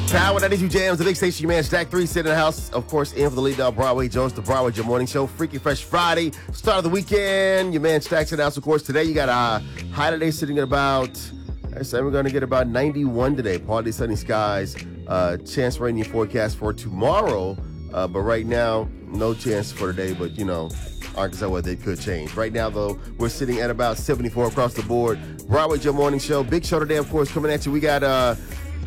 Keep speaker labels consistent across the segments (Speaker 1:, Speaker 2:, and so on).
Speaker 1: Power 92 Jams, the big station, your man Stack 3 sitting in the house. Of course, in for the lead down Broadway Jones, the Broadway Joe Morning Show. Freaky Fresh Friday, start of the weekend. Your man Stack's in the house. Of course, today you got a high today sitting at about, I said we're going to get about 91 today. Partly sunny skies. Chance rain forecast for tomorrow. But right now, no chance for today. But, you know, Arkansas weather could change. Right now, though, we're sitting at about 74 across the board. Broadway Joe Morning Show. Big show today, of course, coming at you. We got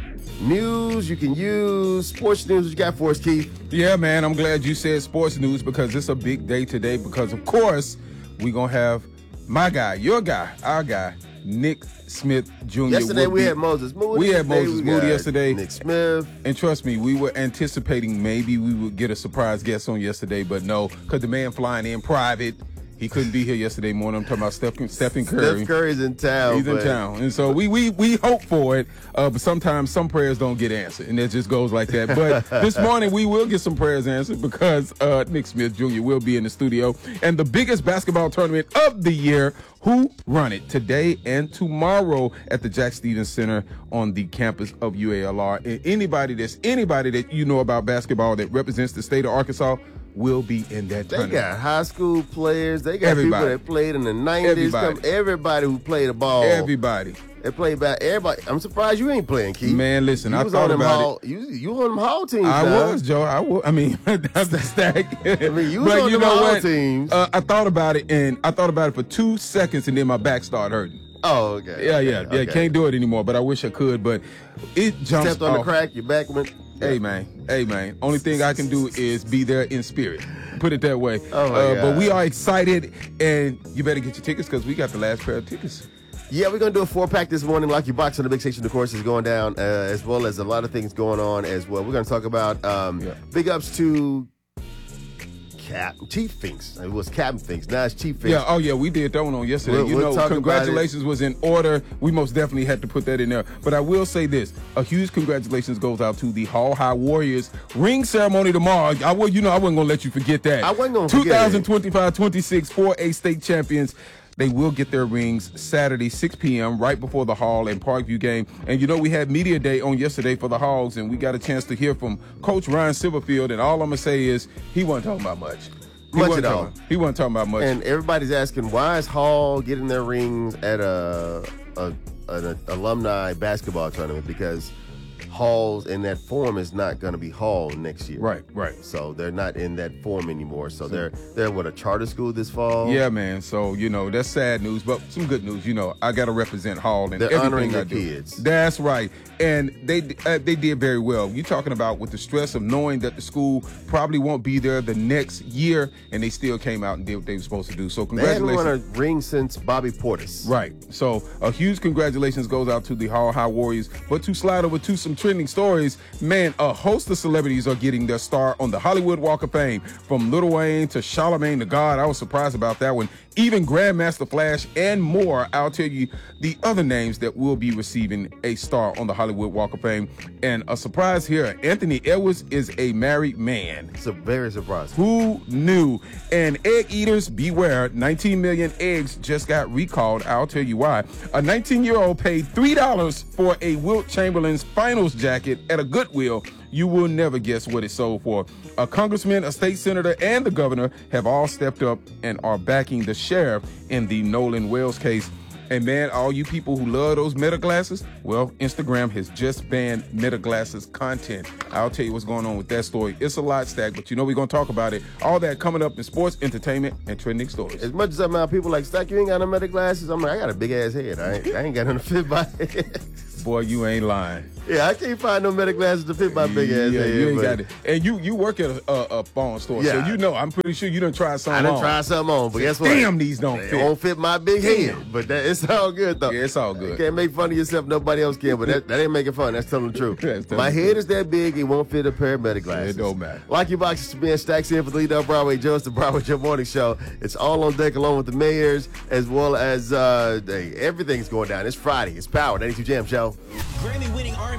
Speaker 1: news you can use, sports news. What you got for us, Keith?
Speaker 2: Yeah, man, I'm glad you said sports news because it's a big day today because, of course, we're going to have my guy, your guy, our guy, Nick Smith Jr.
Speaker 1: Yesterday we had Moses Moody.
Speaker 2: We had Moses Moody yesterday.
Speaker 1: Nick Smith.
Speaker 2: And trust me, we were anticipating maybe we would get a surprise guest on yesterday, but no, because the man flying in private, he couldn't be here yesterday morning. I'm talking about Stephen Curry.
Speaker 1: Steph Curry's in town.
Speaker 2: He's in town. And so we hope for it, but sometimes some prayers don't get answered, and it just goes like that. But this morning we will get some prayers answered because Nick Smith Jr. will be in the studio. And the biggest basketball tournament of the year, who run it today and tomorrow at the Jack Stevens Center on the campus of UALR. And anybody that you know about basketball that represents the state of Arkansas will be in that tournament.
Speaker 1: They got high school players. They got people that played in the 90s. Everybody who played a ball.
Speaker 2: Everybody.
Speaker 1: They played about everybody. I'm surprised you ain't playing, Keith.
Speaker 2: Man, listen, I thought about it.
Speaker 1: You on them Hall teams.
Speaker 2: I was, Joe. I mean, that's the stack.
Speaker 1: I mean, you was on them Hall teams.
Speaker 2: I thought about it, and I thought about it for 2 seconds, and then my back started hurting.
Speaker 1: Oh, okay.
Speaker 2: Yeah.
Speaker 1: Okay.
Speaker 2: Can't do it anymore, but I wish I could. But it jumps
Speaker 1: Stepped on the crack, your back went.
Speaker 2: Hey, man. Only thing I can do is be there in spirit. Put it that way.
Speaker 1: Oh, my God.
Speaker 2: But we are excited, and you better get your tickets because we got the last pair of tickets.
Speaker 1: Yeah, we're going to do a 4-pack this morning. Lock Your Box on the big station, of course, is going down, as well as a lot of things going on as well. We're going to talk about big ups to Chief Finks. It was Captain Finks. Now it's Chief Finks.
Speaker 2: Yeah, we did that one on yesterday.
Speaker 1: We'll
Speaker 2: congratulations was in order. We most definitely had to put that in there. But I will say this. A huge congratulations goes out to the Hall High Warriors ring ceremony tomorrow. I wasn't going to let you forget that.
Speaker 1: I wasn't going to forget it.
Speaker 2: 2025-26 4A state champions. They will get their rings Saturday, 6 p.m., right before the Hall and Parkview game. And, we had Media Day on yesterday for the Hogs, and we got a chance to hear from Coach Ryan Silverfield. And all I'm going to say is he wasn't talking about much. He wasn't talking about much.
Speaker 1: And everybody's asking, why is Hall getting their rings at an alumni basketball tournament? Because Hall's in that form is not going to be Hall next year.
Speaker 2: Right.
Speaker 1: So they're not in that form anymore. So they're what, a charter school this fall?
Speaker 2: Yeah, man. So, that's sad news, but some good news. I got to represent Hall and
Speaker 1: they're
Speaker 2: everything
Speaker 1: honoring
Speaker 2: I
Speaker 1: their
Speaker 2: do.
Speaker 1: Kids.
Speaker 2: That's right. And they did very well. You're talking about with the stress of knowing that the school probably won't be there the next year, and they still came out and did what they were supposed to do. So congratulations.
Speaker 1: They hadn't won a ring since Bobby Portis.
Speaker 2: Right. So a huge congratulations goes out to the Hall High Warriors. But to slide over to some trending stories, man, a host of celebrities are getting their star on the Hollywood Walk of Fame. From Lil Wayne to Charlamagne the God. I was surprised about that one. Even Grandmaster Flash and more. I'll tell you the other names that will be receiving a star on the Hollywood Walk of Fame. And a surprise here, Anthony Edwards is a married man.
Speaker 1: It's a very surprising.
Speaker 2: Who knew? And egg eaters, beware. 19 million eggs just got recalled. I'll tell you why. A 19-year-old paid $3 for a Wilt Chamberlain's finals jacket at a Goodwill. You will never guess what it sold for. A congressman, a state senator, and the governor have all stepped up and are backing the sheriff in the Nolan Wells case. And man, all you people who love those Meta glasses, well, Instagram has just banned Meta glasses content. I'll tell you what's going on with that story. It's a lot, Stack, but we're going to talk about it. All that coming up in sports, entertainment, and trending stories.
Speaker 1: As much as I'm out, people like, Stack, you ain't got no Meta glasses? I'm like, I got a big-ass head. I ain't got nothing to fit my head.
Speaker 2: Boy, you ain't lying.
Speaker 1: Yeah, I can't find no Meta glasses to fit my big ass head.
Speaker 2: You ain't got it. And you work at a phone store, so I'm pretty sure you done tried something on.
Speaker 1: I done tried something on, but guess what?
Speaker 2: Damn, these don't fit.
Speaker 1: They won't fit my big head, but it's all good, though.
Speaker 2: Yeah, it's all good.
Speaker 1: You can't make fun of yourself, nobody else can, but that ain't making fun. That's telling the truth. My head is that big, it won't fit a pair of Meta glasses.
Speaker 2: It don't matter.
Speaker 1: Lock Your Boxes, being Stacks in for the lead up Broadway Jones, the Broadway Joe Morning Show. It's all on deck along with the mayors, as well as everything's going down. It's Friday. It's Power 92 Jam Show.
Speaker 3: Grammy-winning R&B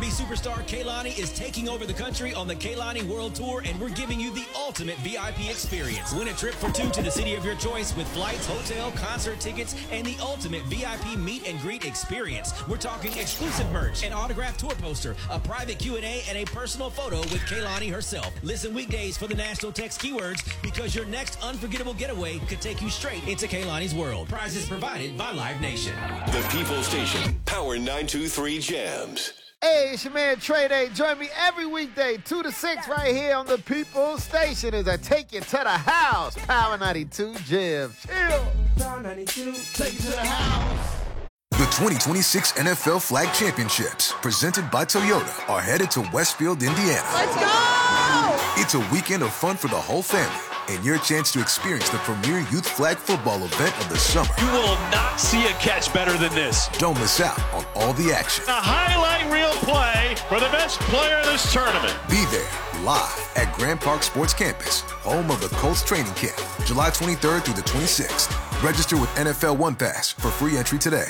Speaker 3: R&B superstar Kehlani is taking over the country on the Kehlani World Tour, and we're giving you the ultimate VIP experience. Win a trip for two to the city of your choice with flights, hotel, concert tickets, and the ultimate VIP meet and greet experience. We're talking exclusive merch, an autographed tour poster, a private Q&A, and a personal photo with Kehlani herself. Listen weekdays for the national text keywords, because your next unforgettable getaway could take you straight into Kehlani's world. Prizes provided by Live Nation.
Speaker 4: The People Station, Power 923 Jams.
Speaker 5: Hey, it's your man Trey Day. Join me every weekday, 2 to 6, right here on the People Station as I take you to the house. Power 92 Jams. Chill. Power 92, take you to the house.
Speaker 6: The 2026 NFL Flag Championships, presented by Toyota, are headed to Westfield, Indiana.
Speaker 5: Let's go!
Speaker 6: It's a weekend of fun for the whole family, and your chance to experience the premier youth flag football event of the summer.
Speaker 7: You will not see a catch better than this.
Speaker 6: Don't miss out on all the action.
Speaker 7: A highlight reel play for the best player in this tournament.
Speaker 6: Be there, live at Grand Park Sports Campus, home of the Colts training camp, July 23rd through the 26th. Register with NFL One Pass for free entry today.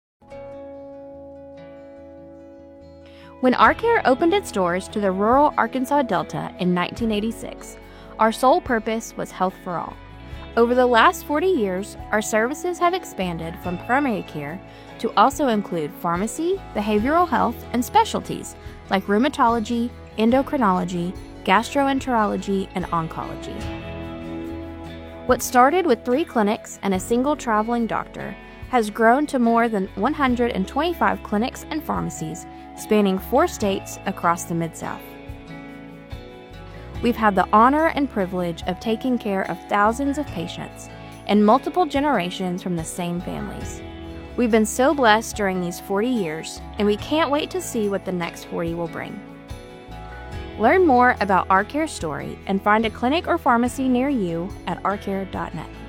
Speaker 8: When ARcare opened its doors to the rural Arkansas Delta in 1986, our sole purpose was health for all. Over the last 40 years, our services have expanded from primary care to also include pharmacy, behavioral health, and specialties like rheumatology, endocrinology, gastroenterology, and oncology. What started with 3 clinics and a single traveling doctor has grown to more than 125 clinics and pharmacies spanning 4 states across the Mid-South. We've had the honor and privilege of taking care of thousands of patients and multiple generations from the same families. We've been so blessed during these 40 years, and we can't wait to see what the next 40 will bring. Learn more about ARcare's story and find a clinic or pharmacy near you at arcare.net.